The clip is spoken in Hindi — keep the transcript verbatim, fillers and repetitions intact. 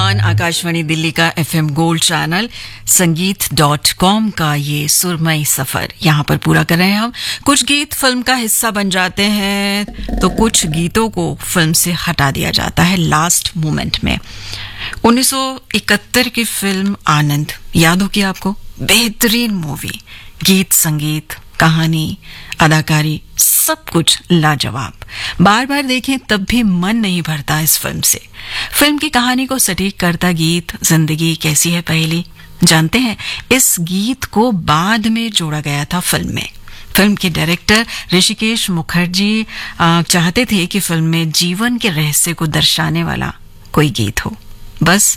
ऑन आकाशवाणी दिल्ली का एफएम गोल्ड चैनल संगीत डॉट कॉम का ये सुरमई सफर यहाँ पर पूरा कर रहे हैं हम। कुछ गीत फिल्म का हिस्सा बन जाते हैं तो कुछ गीतों को फिल्म से हटा दिया जाता है लास्ट मोमेंट में। उन्नीस सौ इकहत्तर की फिल्म आनंद याद होगी आपको? बेहतरीन मूवी, गीत संगीत कहानी अदाकारी सब कुछ लाजवाब। बार बार देखें तब भी मन नहीं भरता इस फिल्म से। फिल्म की कहानी को सटीक करता गीत जिंदगी कैसी है पहेली। जानते हैं इस गीत को बाद में जोड़ा गया था फिल्म में। फिल्म के डायरेक्टर ऋषिकेश मुखर्जी चाहते थे कि फिल्म में जीवन के रहस्य को दर्शाने वाला कोई गीत हो। बस